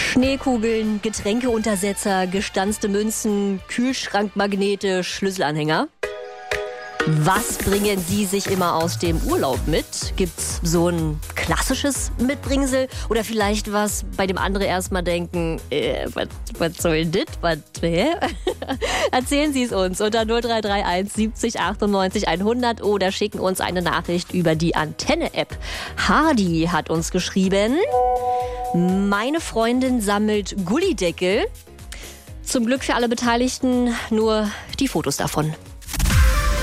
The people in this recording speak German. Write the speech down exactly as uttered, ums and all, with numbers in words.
Schneekugeln, Getränkeuntersetzer, gestanzte Münzen, Kühlschrankmagnete, Schlüsselanhänger. Was bringen Sie sich immer aus dem Urlaub mit? Gibt's so ein klassisches Mitbringsel? Oder vielleicht was, bei dem andere erstmal denken, äh, was, was soll das? Was, hä? Erzählen Sie es uns unter null drei drei eins siebzig achtundneunzig hundert oder schicken uns eine Nachricht über die Antenne-App. Hardy hat uns geschrieben, meine Freundin sammelt Gullideckel. Zum Glück für alle Beteiligten nur die Fotos davon.